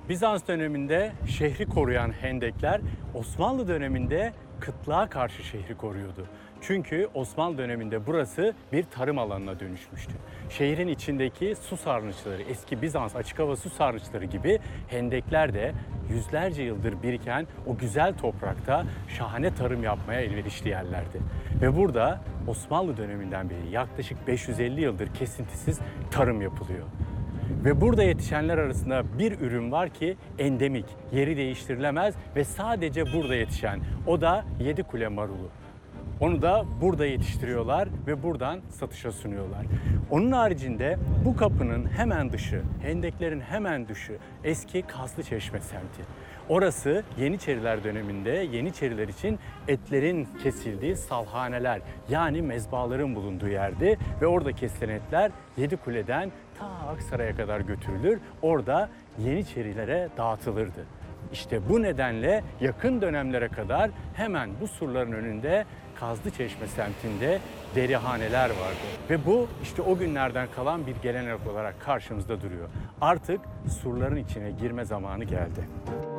Bizans döneminde şehri koruyan hendekler Osmanlı döneminde kıtlığa karşı şehri koruyordu. Çünkü Osmanlı döneminde burası bir tarım alanına dönüşmüştü. Şehrin içindeki su sarnıçları, eski Bizans açık hava su sarnıçları gibi hendekler de yüzlerce yıldır biriken o güzel toprakta şahane tarım yapmaya elverişli yerlerdi. Ve burada Osmanlı döneminden beri yaklaşık 550 yıldır kesintisiz tarım yapılıyor. Ve burada yetişenler arasında bir ürün var ki endemik, yeri değiştirilemez ve sadece burada yetişen. O da Yedikule marulu. Onu da burada yetiştiriyorlar ve buradan satışa sunuyorlar. Onun haricinde bu kapının hemen dışı, hendeklerin hemen dışı eski Kazlıçeşme semti. Orası Yeniçeriler döneminde Yeniçeriler için etlerin kesildiği salhaneler yani mezbaların bulunduğu yerdi ve orada kesilen etler Yedikule'den ta Aksaray'a kadar götürülür. Orada Yeniçerilere dağıtılırdı. İşte bu nedenle yakın dönemlere kadar hemen bu surların önünde Kazlıçeşme semtinde derihaneler vardı. Ve bu işte o günlerden kalan bir gelenek olarak karşımızda duruyor. Artık surların içine girme zamanı geldi.